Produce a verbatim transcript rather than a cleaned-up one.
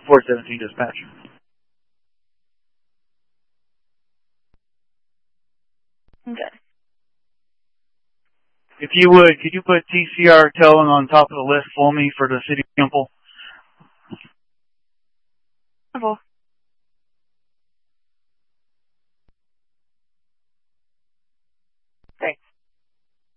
four seventeen dispatch. Okay. If you would, could you put T C R towing on top of the list for me for the City of Temple? Okay.